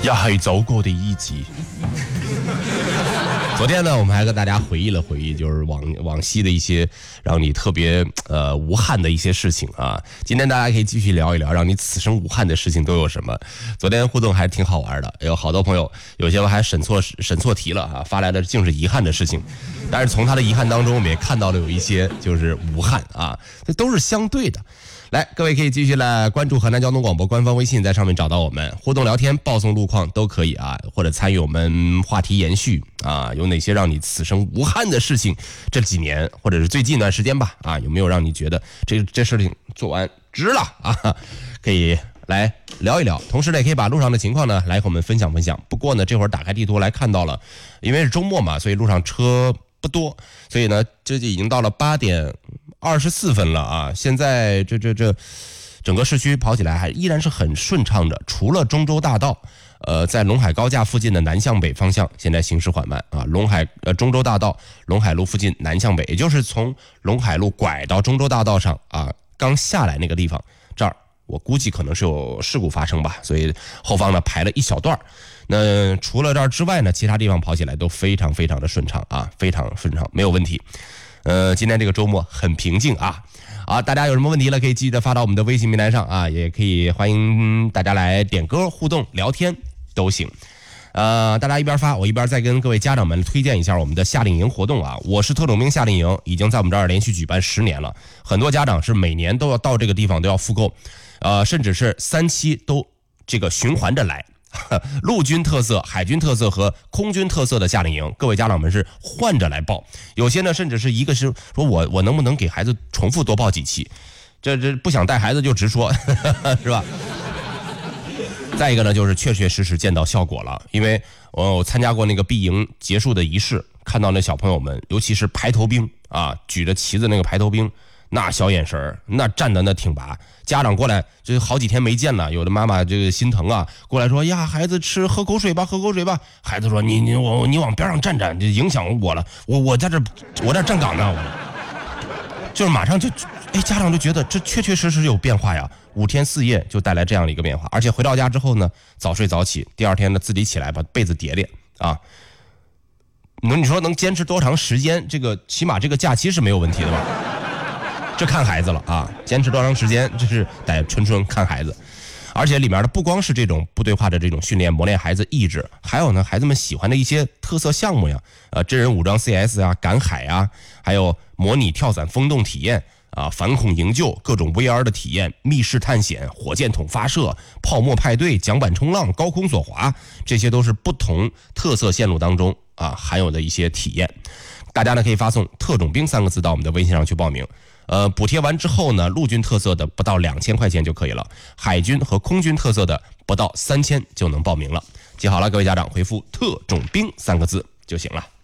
也係走過的一集。昨天呢，我们还跟大家回忆了回忆，就是往昔的一些让你特别无憾的一些事情啊。今天大家可以继续聊一聊，让你此生无憾的事情都有什么。昨天互动还挺好玩的，有好多朋友，有些还审错题了啊，发来的竟是遗憾的事情。但是从他的遗憾当中，我们也看到了有一些就是无憾啊，这都是相对的。来，各位可以继续来关注河南交通广播官方微信，在上面找到我们，互动聊天、报送路况都可以啊，或者参与我们话题延续啊，有哪些让你此生无憾的事情？这几年或者是最近一段时间吧啊，有没有让你觉得这事情做完值了啊？可以来聊一聊，同时呢，也可以把路上的情况呢来和我们分享分享。不过呢，这会儿打开地图来看到了，因为是周末嘛，所以路上车不多，所以呢，这就已经到了8点24分了啊！现在这整个市区跑起来还依然是很顺畅的，除了中州大道，在陇海高架附近的南向北方向现在行驶缓慢啊。中州大道陇海路附近南向北，也就是从陇海路拐到中州大道上啊，刚下来那个地方，这儿我估计可能是有事故发生吧，所以后方呢排了一小段。那除了这儿之外呢，其他地方跑起来都非常非常的顺畅啊，非常顺畅，没有问题。今天这个周末很平静啊。好，大家有什么问题了，可以记得发到我们的微信平台上啊，也可以欢迎大家来点歌、互动、聊天都行。大家一边发，我一边再跟各位家长们推荐一下我们的夏令营活动啊。我是特种兵夏令营，已经在我们这儿连续举办10年了，很多家长是每年都要到这个地方都要复购，甚至是3期都这个循环着来。陆军特色、海军特色和空军特色的夏令营，各位家长们是换着来报，有些呢甚至是一个是说我能不能给孩子重复多报几期，这不想带孩子就直说是吧？再一个呢，就是确确实实见到效果了，因为我参加过那个闭营结束的仪式，看到那小朋友们，尤其是排头兵啊，举着旗子那个排头兵，那小眼神那站的那挺拔，家长过来这好几天没见了，有的妈妈这个心疼啊，过来说呀，孩子喝口水吧，喝口水吧。孩子说你往边上站站，这影响我了，我在这站岗呢，就是马上就家长就觉得这确确实实有变化呀，5天4夜就带来这样的一个变化，而且回到家之后呢，早睡早起，第2天呢自己起来把被子叠叠啊。你说能坚持多长时间？这个起码这个假期是没有问题的吧？这看孩子了啊，坚持多长时间，这是得纯看孩子。而且里面的不光是这种部队化的这种训练磨练孩子意志，还有呢孩子们喜欢的一些特色项目呀，真人武装 CS 啊，赶海啊，还有模拟跳伞风洞体验啊，反恐营救，各种 VR 的体验，密室探险，火箭筒发射，泡沫派对，桨板冲浪，高空索滑，这些都是不同特色线路当中啊含有的一些体验。大家呢可以发送特种兵3个字到我们的微信上去报名。补贴完之后呢，陆军特色的不到2000块钱就可以了，海军和空军特色的不到3000就能报名了。记好了，各位家长回复特种兵3个字就行了。